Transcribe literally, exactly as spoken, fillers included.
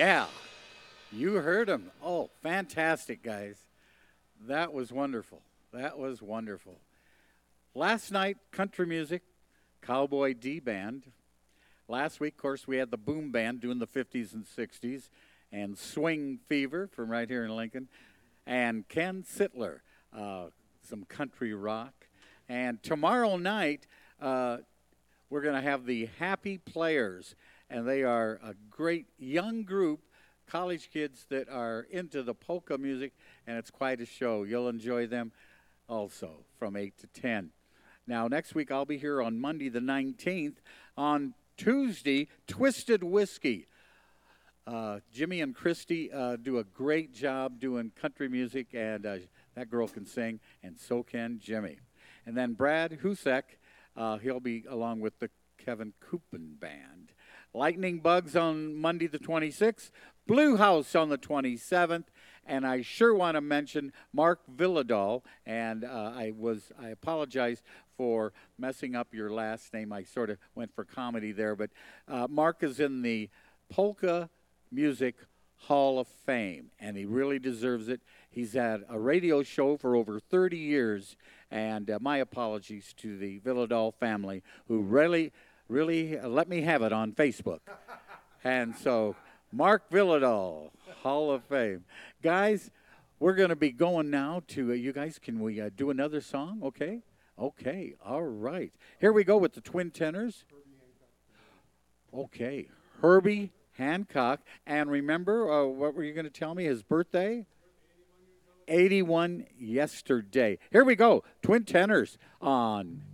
Yeah, you heard him. Oh, fantastic, guys. That was wonderful. That was wonderful. Last night, country music, Cowboy D Band. Last week, of course, we had the Boom Band doing the fifties and sixties, and Swing Fever from right here in Lincoln, and Ken Sittler, uh, some country rock. And tomorrow night, uh, we're going to have the Happy Players, and they are a great young group, college kids that are into the polka music, and it's quite a show. You'll enjoy them also from eight to ten. Now, next week, I'll be here on Monday the nineteenth. On Tuesday, Twisted Whiskey. Uh, Jimmy and Christy uh, do a great job doing country music, and uh, that girl can sing, and so can Jimmy. And then Brad Husek, uh, he'll be along with the Kevin Coopin Band. Lightning Bugs on Monday the twenty-sixth, Blue House on the twenty-seventh, and I sure want to mention Mark Villadal, and uh, I was I apologize for messing up your last name. I sort of went for comedy there, but uh, Mark is in the Polka Music Hall of Fame, and he really deserves it. He's had a radio show for over thirty years, and uh, my apologies to the Villadal family, who really, really let me have it on Facebook. And so, Mark Villadal, Hall of Fame. Guys, we're going to be going now to, uh, you guys, can we uh, do another song? Okay? Okay, all right. Here we go with the Twin Tenors. Okay, Herbie Hancock. And remember, uh, what were you going to tell me, his birthday? eighty-one yesterday. Here we go, Twin Tenors on